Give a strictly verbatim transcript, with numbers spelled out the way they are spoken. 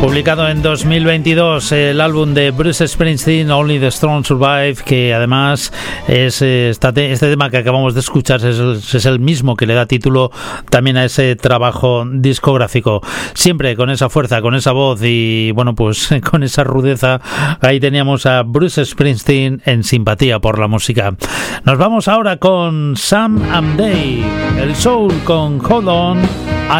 Publicado en dos mil veintidós, el álbum de Bruce Springsteen, Only the Strong Survive, que además es este tema que acabamos de escuchar, es el, es el mismo que le da título también a ese trabajo discográfico. Siempre con esa fuerza, con esa voz y bueno, pues con esa rudeza, ahí teníamos a Bruce Springsteen en simpatía por la música. Nos vamos ahora con Sam and Dave, el soul con Hold On.